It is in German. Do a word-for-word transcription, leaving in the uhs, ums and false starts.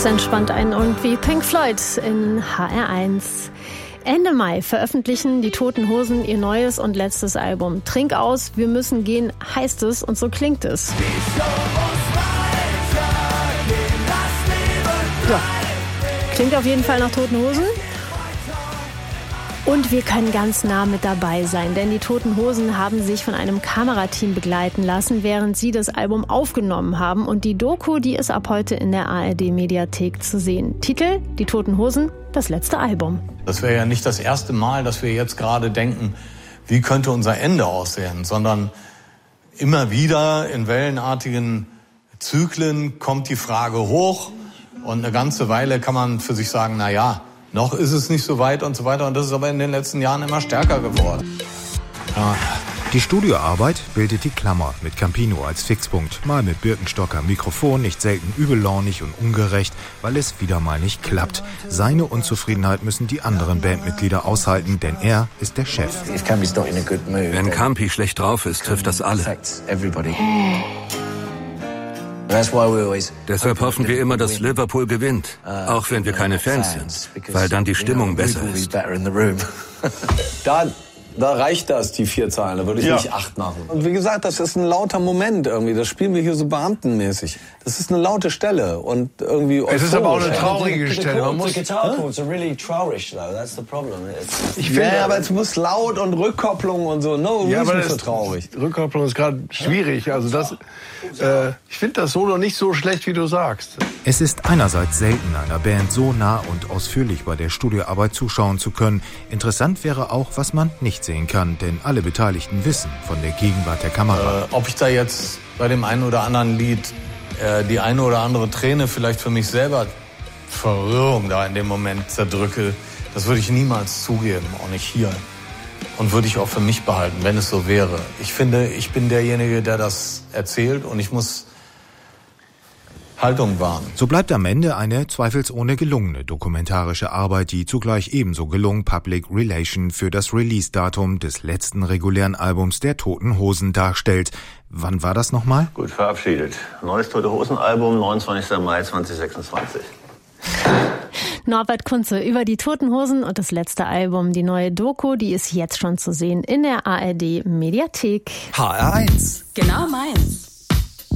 entspannt einen irgendwie Pink Floyd in H R eins. Ende Mai veröffentlichen die Toten Hosen ihr neues und letztes Album. Trink aus, wir müssen gehen, heißt es, und so klingt es. Ja. Klingt auf jeden Fall nach Toten Hosen. Und wir können ganz nah mit dabei sein, denn die Toten Hosen haben sich von einem Kamerateam begleiten lassen, während sie das Album aufgenommen haben. Und die Doku, die ist ab heute in der A R D-Mediathek zu sehen. Titel: Die Toten Hosen, das letzte Album. Das wäre ja nicht das erste Mal, dass wir jetzt gerade denken, wie könnte unser Ende aussehen, sondern immer wieder in wellenartigen Zyklen kommt die Frage hoch und eine ganze Weile kann man für sich sagen, na ja, noch ist es nicht so weit und so weiter. Und das ist aber in den letzten Jahren immer stärker geworden. Ja. Die Studioarbeit bildet die Klammer mit Campino als Fixpunkt. Mal mit Birkenstocker Mikrofon, nicht selten übellaunig und ungerecht, weil es wieder mal nicht klappt. Seine Unzufriedenheit müssen die anderen Bandmitglieder aushalten, denn er ist der Chef. Wenn Campi schlecht drauf ist, trifft das alle. Deshalb hoffen wir immer, dass Liverpool gewinnt, auch wenn wir keine Fans sind, weil dann die Stimmung besser ist. Da, da reicht das, die vier Zahlen, da würde ich ja. nicht acht machen. Und wie gesagt, das ist ein lauter Moment irgendwie, das spielen wir hier so beamtenmäßig. Das ist eine laute Stelle und irgendwie es ist aber auch eine traurige Stelle. Man muss, ich finde, ja, aber es muss laut und Rückkopplung und so, no ja, reason aber für traurig. Rückkopplung ist gerade schwierig, also das, äh, ich finde das Solo nicht so schlecht, wie du sagst. Es ist einerseits selten, einer Band so nah und ausführlich bei der Studioarbeit zuschauen zu können. Interessant wäre auch, was man nicht sehen kann, denn alle Beteiligten wissen von der Gegenwart der Kamera. Äh, ob ich da jetzt bei dem einen oder anderen Lied äh, die eine oder andere Träne vielleicht für mich selber Verwirrung da in dem Moment zerdrücke, das würde ich niemals zugeben, auch nicht hier. Und würde ich auch für mich behalten, wenn es so wäre. Ich finde, ich bin derjenige, der das erzählt und ich muss Haltung wahren. So bleibt am Ende eine zweifelsohne gelungene dokumentarische Arbeit, die zugleich ebenso gelungen Public Relation für das Release-Datum des letzten regulären Albums der Toten Hosen darstellt. Wann war das nochmal? Gut verabschiedet. Neues Tote Hosen-Album, neunundzwanzigster Mai zweitausendsechsundzwanzig. Norbert Kunze über die Toten Hosen und das letzte Album. Die neue Doku, die ist jetzt schon zu sehen in der A R D-Mediathek. H R eins. Genau meins.